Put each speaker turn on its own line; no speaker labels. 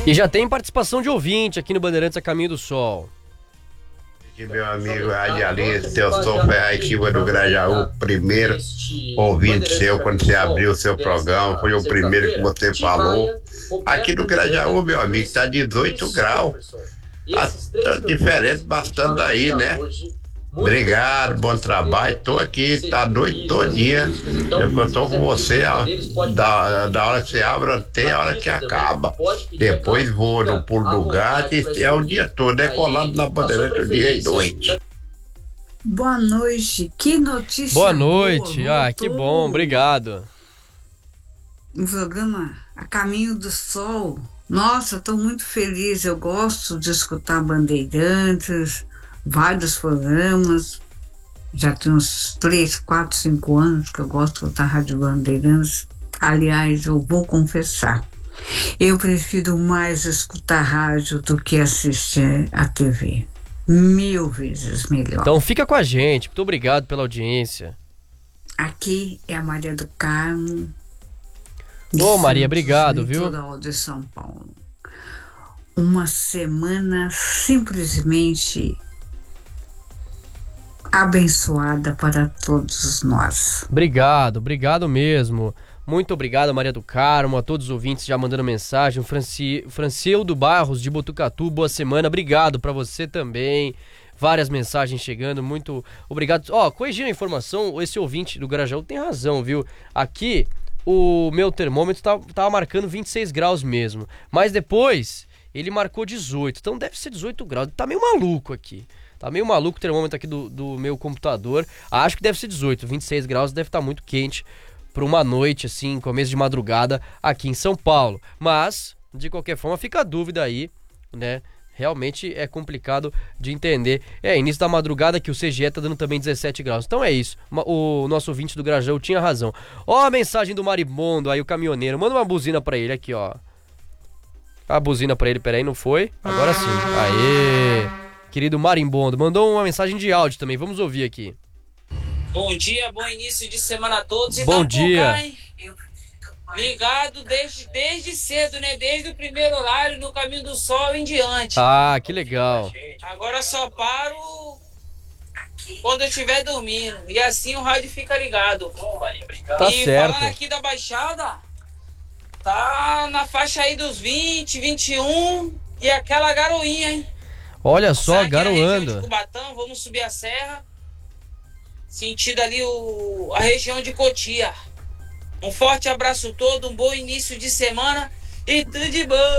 E já tem participação de ouvinte aqui no Bandeirantes a Caminho do Sol.
Meu amigo radialista, eu sou Ferraitiva do Grajaú, primeiro ouvinte seu quando você abriu o seu programa, foi o primeiro que você falou. Aqui no Grajaú, meu amigo, está 18 graus, tá diferente bastante aí, né? Obrigado, bom trabalho, tô aqui, tá a noite todinha, eu tô com você, ó, da hora que você abre até a hora que acaba, depois vou no pulo do gato e é o dia todo, é colado na bandeirante o dia e noite.
Boa noite, que notícia
Boa noite,
boa,
que bom, obrigado.
No programa A Caminho do Sol, nossa, estou muito feliz, eu gosto de escutar Bandeirantes, vários programas, já tem uns 3, 4, 5 anos que eu gosto da Rádio Bandeirantes. Aliás, eu vou confessar, eu prefiro mais escutar rádio do que assistir a TV. 1000 vezes melhor.
Então fica com a gente, muito obrigado pela audiência.
Aqui é a Maria do Carmo.
Ô Maria, obrigado, viu?
Litoral de São Paulo. Uma semana simplesmente abençoada para todos nós.
Obrigado mesmo. Muito obrigado, Maria do Carmo, a todos os ouvintes já mandando mensagem. Francildo Barros de Botucatu, boa semana. Obrigado para você também. Várias mensagens chegando, muito obrigado. Corrigindo a informação, esse ouvinte do Grajaú tem razão, viu? Aqui o meu termômetro tava marcando 26 graus mesmo, mas depois ele marcou 18, então deve ser 18 graus. Tá meio maluco aqui. Tá meio maluco o termômetro aqui do meu computador. Acho que deve ser 18, 26 graus deve estar muito quente para uma noite assim, começo de madrugada aqui em São Paulo. Mas, de qualquer forma, fica a dúvida aí, né? Realmente é complicado de entender. Início da madrugada que o CGE tá dando também 17 graus. Então é isso. O nosso ouvinte do Grajaú tinha razão. A mensagem do Maribondo aí, o caminhoneiro. Manda uma buzina pra ele aqui, ó. A buzina pra ele, peraí, não foi? Agora sim. Aê! Querido Marimbondo, mandou uma mensagem de áudio também. Vamos ouvir aqui.
Bom dia, bom início de semana a todos.
Bom dia.
Ligado desde cedo, né? Desde o primeiro horário no Caminho do Sol em diante.
Ah, que legal.
Agora só paro quando eu estiver dormindo. E assim o rádio fica ligado.
Tá
e
certo.
falando aqui da Baixada, tá na faixa aí dos 20, 21 e aquela garoinha, hein?
Olha só,
Aqui na região
garoando.
de Cubatão, vamos subir a serra. Sentido ali a região de Cotia. Um forte abraço todo, um bom início de semana e tudo de bom.